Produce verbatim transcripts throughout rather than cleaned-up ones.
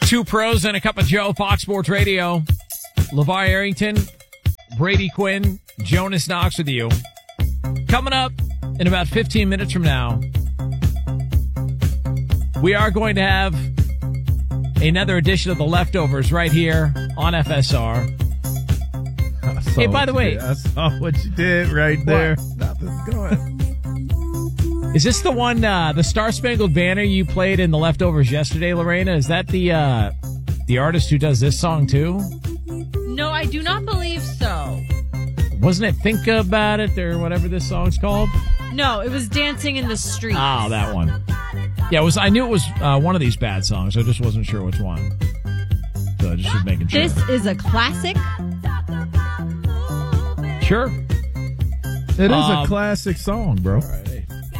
Two pros and a cup of Joe, Fox Sports Radio. LeVar Arrington, Brady Quinn, Jonas Knox with you. Coming up in about fifteen minutes from now, we are going to have another edition of The Leftovers right here on F S R. Hey, by the way, I saw what you did right there. Nothing's going. Is this the one, uh, the Star Spangled Banner you played in The Leftovers yesterday, Lorena? Is that the uh, the artist who does this song too? No, I do not believe so. Wasn't it Think About It or whatever this song's called? No, it was Dancing in the Streets. Oh, that one. Yeah, it was. I knew it was uh, one of these bad songs. I just wasn't sure which one. So I just was making sure. This is a classic. Sure. It is um, a classic song, bro. All right, hey.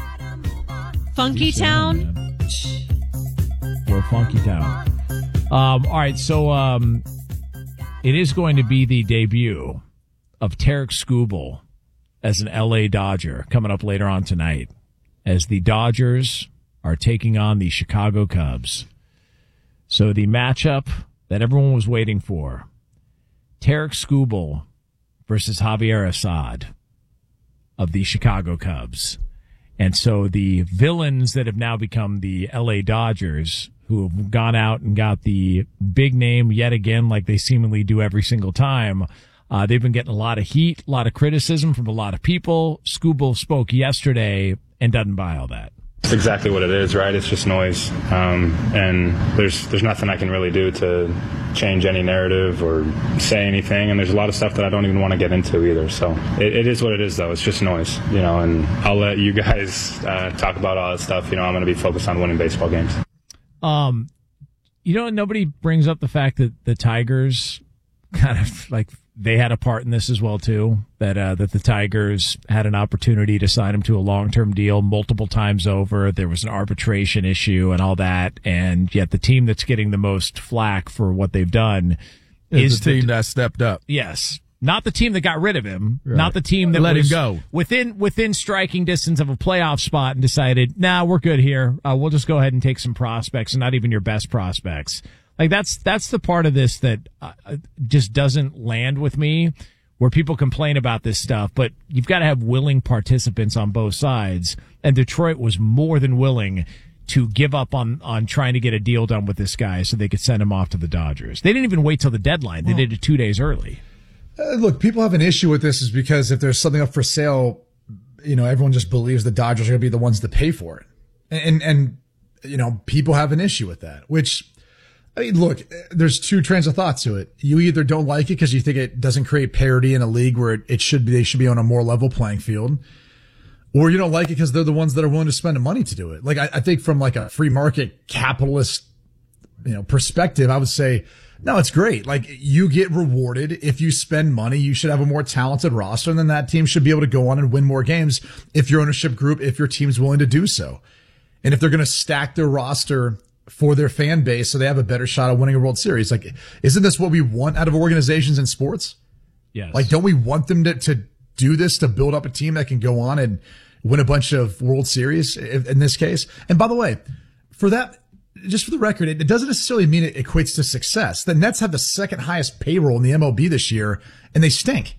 Funky Town. We're Funky Town. Um, all right, so um, it is going to be the debut of Tarek Skubal as an L A Dodger coming up later on tonight as the Dodgers are taking on the Chicago Cubs. So the matchup that everyone was waiting for, Tarek Skubal versus Javier Assad of the Chicago Cubs. And so the villains that have now become the L A Dodgers, who have gone out and got the big name yet again, like they seemingly do every single time, uh, they've been getting a lot of heat, a lot of criticism from a lot of people. Skubal spoke yesterday and doesn't buy all that. It's exactly what it is, right? It's just noise, um, and there's there's nothing I can really do to change any narrative or say anything. And there's a lot of stuff that I don't even want to get into either. So it, it is what it is, though. It's just noise, you know. And I'll let you guys uh, talk about all that stuff. You know, I'm going to be focused on winning baseball games. Um, you know, nobody brings up the fact that the Tigers kind of like they had a part in this as well too. That uh, that the Tigers had an opportunity to sign him to a long-term deal multiple times over. There was an arbitration issue and all that, and yet the team that's getting the most flack for what they've done is is the team the, that stepped up. Yes, not the team that got rid of him, Right. not the team that let was him go within within striking distance of a playoff spot and decided, nah, we're good here. Uh, we'll just go ahead and take some prospects, and not even your best prospects. Like that's that's the part of this that uh, just doesn't land with me, where people complain about this stuff, but you've got to have willing participants on both sides, and Detroit was more than willing to give up on, on trying to get a deal done with this guy so they could send him off to the Dodgers. They didn't even wait till the deadline. They well, did it two days early. Uh, look, people have an issue with this is because if there's something up for sale, you know, everyone just believes the Dodgers are going to be the ones to pay for it. And, and, and, you know, people have an issue with that, which, I mean, look, there's two trains of thought to it. You either don't like it because you think it doesn't create parity in a league where it, it should be, they should be on a more level playing field, or you don't like it because they're the ones that are willing to spend the money to do it. Like, I, I think from like a free market capitalist, you know, perspective, I would say, no, it's great. Like, you get rewarded if you spend money. You should have a more talented roster, and then that team should be able to go on and win more games if your ownership group, if your team's willing to do so. And if they're going to stack their roster for their fan base so they have a better shot of winning a World Series. Like, isn't this what we want out of organizations in sports? Yes. Like, don't we want them to, to do this, to build up a team that can go on and win a bunch of World Series in this case? And by the way, for that, just for the record, it doesn't necessarily mean it equates to success. The Nets have the second highest payroll in the M L B this year, and they stink.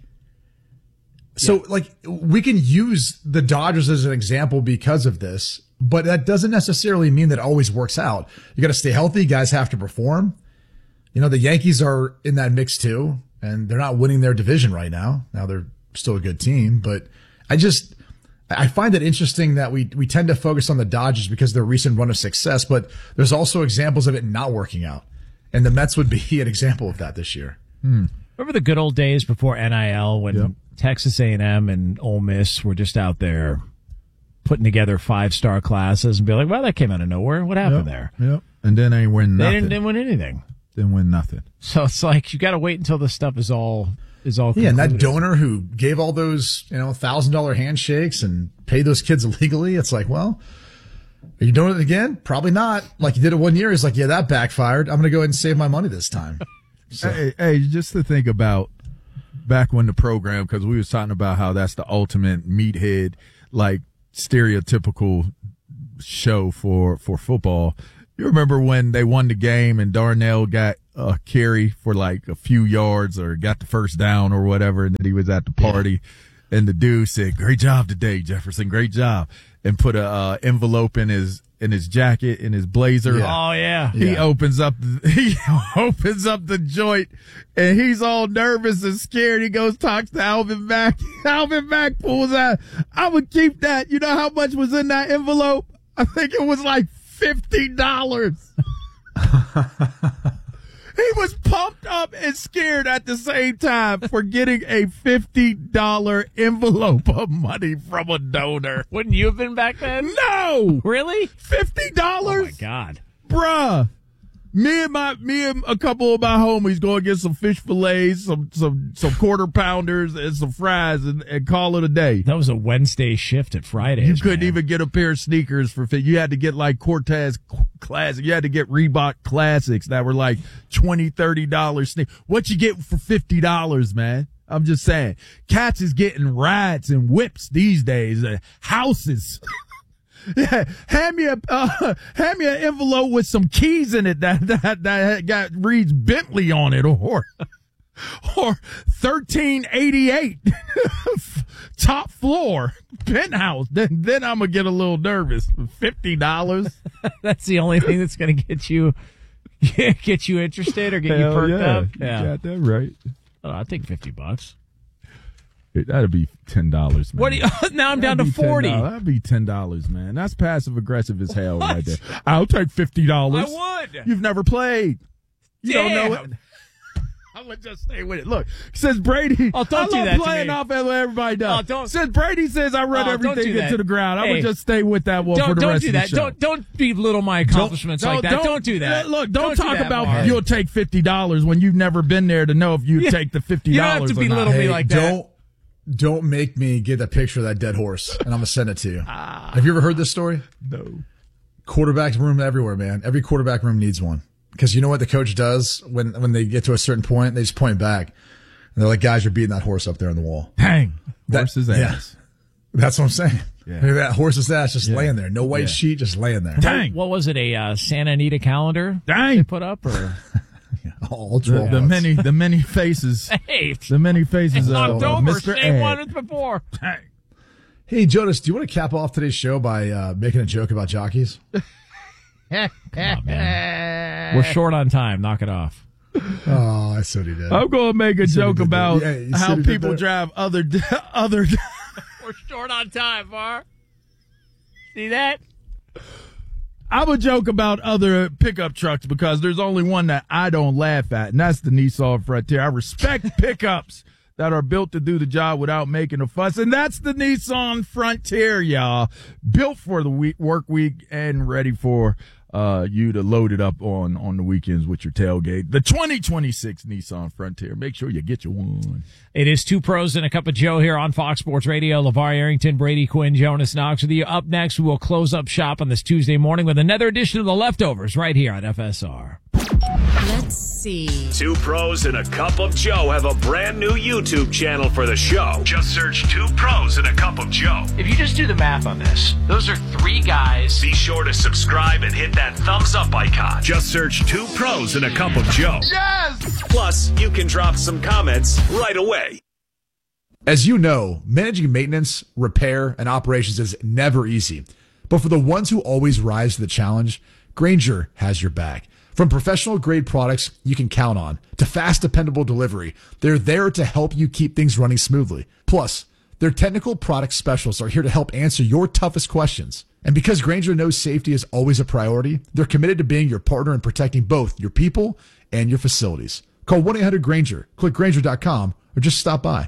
So, yeah. like, we can use the Dodgers as an example because of this, but that doesn't necessarily mean that it always works out. You got to stay healthy. Guys have to perform. You know, the Yankees are in that mix too, and they're not winning their division right now. Now they're still a good team, but I just, I find it interesting that we, we tend to focus on the Dodgers because of their recent run of success, but there's also examples of it not working out. And the Mets would be an example of that this year. Hmm. Remember the good old days before N I L when yep. Texas A and M and Ole Miss were just out there putting together five-star classes and be like, well, that came out of nowhere. What happened yep. there? Yep. And then they win nothing. They didn't, didn't win anything. Didn't win nothing. So it's like you got to wait until this stuff is all is all concluded. Yeah, and that donor who gave all those, you know, one thousand dollars handshakes and paid those kids illegally, it's like, well, are you doing it again? Probably not. Like you did it one year. It's like, yeah, that backfired. I'm going to go ahead and save my money this time. So. Hey, hey, just to think about back when the program, because we was talking about how that's the ultimate meathead, like stereotypical show for, for football. You remember when they won the game and Darnell got a carry for like a few yards or got the first down or whatever, and then he was at the party, yeah. and the dude said, "Great job today, Jefferson. Great job," and put a uh, envelope in his in his jacket, in his blazer. Yeah. Oh yeah. He Yeah. opens up he opens up the joint and he's all nervous and scared. He goes, talks to Alvin Mack. Alvin Mack pulls out, I would keep that. You know how much was in that envelope? I think it was like fifty dollars. He was pumped up and scared at the same time for getting a fifty dollars envelope of money from a donor. Wouldn't you have been back then? No! Really? fifty dollars? Oh my God. Bruh. Me and my, me and a couple of my homies go and get some fish fillets, some, some, some quarter pounders and some fries and, and call it a day. That was a Wednesday shift at Fridays. You couldn't man. even get a pair of sneakers for fit. You had to get like Cortez Classic. You had to get Reebok Classics that were like twenty dollars, thirty dollars sneakers. What you get for fifty dollars, man? I'm just saying. Cats is getting rides and whips these days. Uh, houses. Yeah, hand me a uh, hand me an envelope with some keys in it that that that got reads Bentley on it, or or thirteen eighty-eight top floor penthouse. Then then I'm gonna get a little nervous. Fifty dollars. That's the only thing that's going to get you get you interested or get you perked yeah. up. You got that right. Oh, I think fifty bucks. It, that'd be ten dollars, man. What do you? Now I'm down to That'd be forty. ten dollars. That'd be ten dollars, man. That's passive aggressive as hell right there. I'll take fifty dollars. I would. You've never played. You Damn. don't know it. I'm gonna just stay with it. Look, since Brady, Oh, don't I do love that to playing me. off as everybody does. Oh, don't- Since Brady says I run Oh, don't everything do that. into the ground, I'm Hey. gonna just stay with that one for Don't the don't rest do of that. the show. Don't don't belittle my accomplishments like that. Don't, do that. Look, don't, Don't do talk that, about Mark. you'll take fifty dollars when you've never been there to know if you Yeah. take the fifty You don't dollars have to or not. belittle me Hey, like that. don't don't make me get a picture of that dead horse, and I'm gonna send it to you. Ah. Have you ever heard this story? No. Quarterback room everywhere, man. Every quarterback room needs one. Because you know what the coach does when when they get to a certain point, they just point back. And they're like, guys, you're beating that horse up there on the wall. Dang. That- Horse's yeah. ass. That's what I'm saying. Yeah. Look at that horse's ass just Yeah. laying there. No white Yeah. sheet, just laying there. Dang. What was it? A uh, Santa Anita calendar Dang. they put up, or All The, twelve the months. many, the many faces, hey, the many faces of uh, October, Mister same Ed. one as before. Dang. Hey, Jonas, do you want to cap off today's show by uh, making a joke about jockeys? Come on, man. We're short on time. Knock it off. Oh, I so he did. I'm going to make a said he joke did about that. Yeah, he how said he did people that. drive other other. We're short on time, Mar. See that? I'm a joke about other pickup trucks because there's only one that I don't laugh at, and that's the Nissan Frontier. I respect pickups that are built to do the job without making a fuss, and that's the Nissan Frontier, y'all. Built for the week, work week and ready for uh, you to load it up on, on the weekends with your tailgate. The twenty twenty-six Nissan Frontier. Make sure you get your one. It is Two Pros and a Cup of Joe here on Fox Sports Radio. LeVar Arrington, Brady Quinn, Jonas Knox with you. Up next, we will close up shop on this Tuesday morning with another edition of The Leftovers right here on F S R. Let's see. Two Pros and a Cup of Joe have a brand new YouTube channel for the show. Just search Two Pros and a Cup of Joe. If you just do the math on this, those are three guys. Be sure to subscribe and hit that thumbs up icon. Just search Two Pros and a Cup of Joe. Yes! Plus, you can drop some comments right away. As you know, managing maintenance, repair, and operations is never easy. But for the ones who always rise to the challenge, Grainger has your back. From professional grade products you can count on to fast, dependable delivery, they're there to help you keep things running smoothly. Plus, their technical product specialists are here to help answer your toughest questions. And because Grainger knows safety is always a priority, they're committed to being your partner in protecting both your people and your facilities. Call one eight hundred Grainger, click Grainger dot com, or just stop by.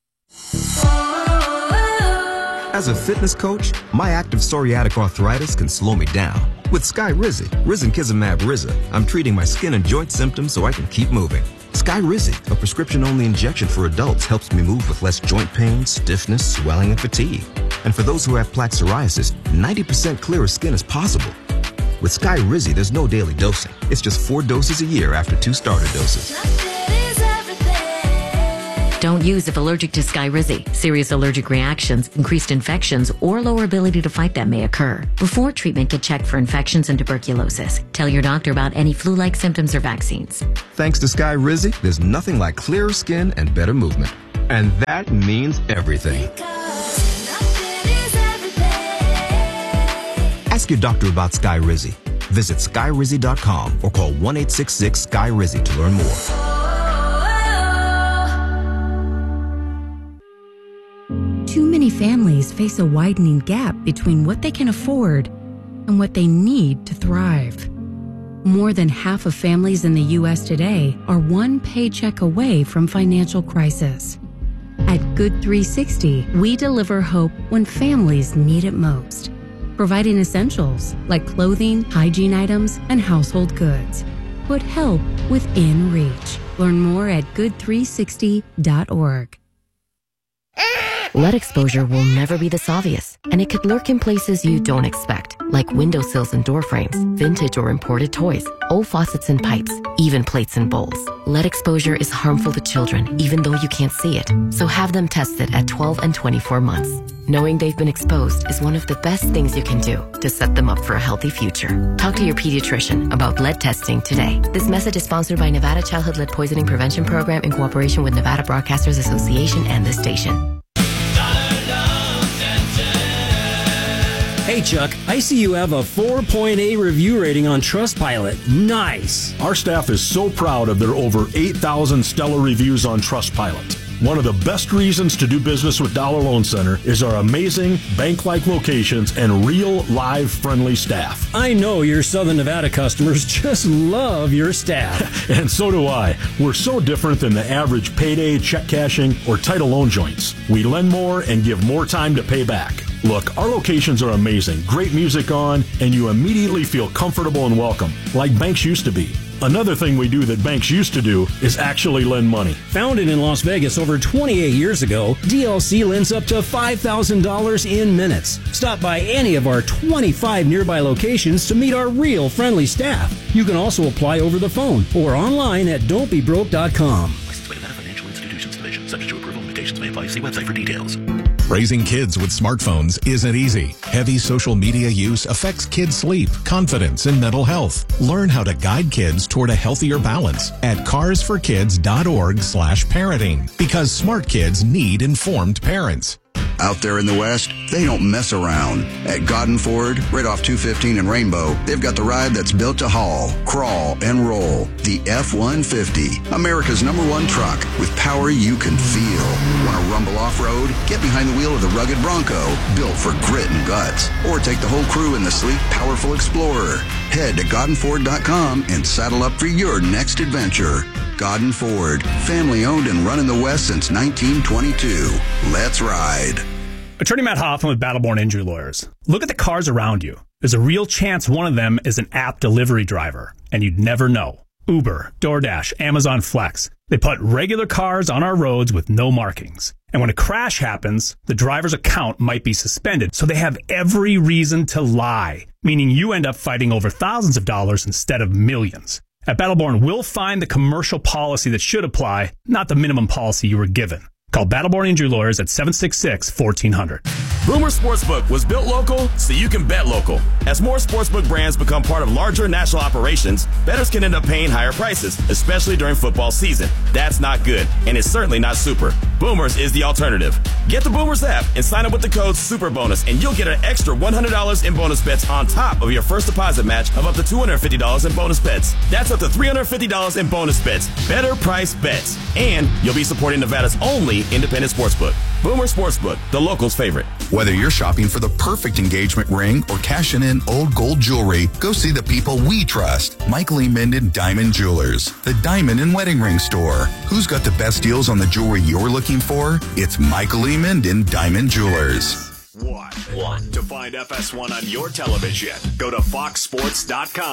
As a fitness coach, my active psoriatic arthritis can slow me down. With Skyrizi, Risankizumab Riza, I'm treating my skin and joint symptoms so I can keep moving. Skyrizi, a prescription-only injection for adults, helps me move with less joint pain, stiffness, swelling, and fatigue. And for those who have plaque psoriasis, ninety percent clearer skin is possible. With Skyrizi, there's no daily dosing. It's just four doses a year after two starter doses. Don't use if allergic to Skyrizi. Serious allergic reactions, increased infections, or lower ability to fight them may occur. Before treatment, get checked for infections and tuberculosis. Tell your doctor about any flu-like symptoms or vaccines. Thanks to Skyrizi, there's nothing like clearer skin and better movement. And that means everything. Ask your doctor about Skyrizi. Visit Skyrizi dot com or call one eight six six Sky Rizzy to learn more. Too many families face a widening gap between what they can afford and what they need to thrive. More than half of families in the U S today are one paycheck away from financial crisis. At Good three sixty, we deliver hope when families need it most, providing essentials like clothing, hygiene items, and household goods. Put help within reach. Learn more at good three sixty dot org. Lead exposure will never be this obvious, and it could lurk in places you don't expect, like windowsills and door frames, vintage or imported toys, old faucets and pipes, even plates and bowls. Lead exposure is harmful to children, even though you can't see it, so have them tested at twelve and twenty-four months. Knowing they've been exposed is one of the best things you can do to set them up for a healthy future. Talk to your pediatrician about lead testing today. This message is sponsored by Nevada Childhood Lead Poisoning Prevention Program in cooperation with Nevada Broadcasters Association and this station. Hey Chuck, I see you have a four point eight review rating on Trustpilot. Nice. Our staff is so proud of their over eight thousand stellar reviews on Trustpilot. One of the best reasons to do business with Dollar Loan Center is our amazing bank-like locations and real, live, friendly staff. I know your Southern Nevada customers just love your staff. And so do I. We're so different than the average payday, check cashing, or title loan joints. We lend more and give more time to pay back. Look, our locations are amazing, great music on, and you immediately feel comfortable and welcome, like banks used to be. Another thing we do that banks used to do is actually lend money. Founded in Las Vegas over twenty-eight years ago, D L C lends up to five thousand dollars in minutes. Stop by any of our twenty-five nearby locations to meet our real friendly staff. You can also apply over the phone or online at don't be broke dot com. Licensed by Nevada Financial Institutions Division. Subject to approval. Limitations may apply. See website for details. Raising kids with smartphones isn't easy. Heavy social media use affects kids' sleep, confidence, and mental health. Learn how to guide kids toward a healthier balance at cars for kids dot org slash parenting, because smart kids need informed parents. Out there in the West, they don't mess around. At Godden Ford, right off two fifteen and Rainbow, they've got the ride that's built to haul, crawl, and roll. The F one fifty, America's number one truck with power you can feel. Want to rumble off-road? Get behind the wheel of the rugged Bronco, built for grit and guts. Or take the whole crew in the sleek, powerful Explorer. Head to Godden Ford dot com and saddle up for your next adventure. Godden Ford, family owned and run in the West since nineteen twenty-two. Let's ride. Attorney Matt Hoffman with Battleborn Injury Lawyers. Look at the cars around you. There's a real chance one of them is an app delivery driver, and you'd never know. Uber, DoorDash, Amazon Flex. They put regular cars on our roads with no markings. And when a crash happens, the driver's account might be suspended, so they have every reason to lie, meaning you end up fighting over thousands of dollars instead of millions. At Battleborn, we'll find the commercial policy that should apply, not the minimum policy you were given. Call Battleborn Injury Lawyers at seven six six, one four zero zero. Boomer Sportsbook was built local so you can bet local. As more sportsbook brands become part of larger national operations, bettors can end up paying higher prices, especially during football season. That's not good, and it's certainly not super. Boomers is the alternative. Get the Boomers app and sign up with the code SUPERBONUS, and you'll get an extra one hundred dollars in bonus bets on top of your first deposit match of up to two hundred fifty dollars in bonus bets. That's up to three hundred fifty dollars in bonus bets. Better price bets. And you'll be supporting Nevada's only independent sportsbook. Boomer Sportsbook, the locals' favorite. Whether you're shopping for the perfect engagement ring or cashing in old gold jewelry, go see the people we trust. Michael E. Minden Diamond Jewelers, the diamond and wedding ring store. Who's got the best deals on the jewelry you're looking for? It's Michael E. Minden Diamond Jewelers. One. One. To find F S one on your television, go to fox sports dot com.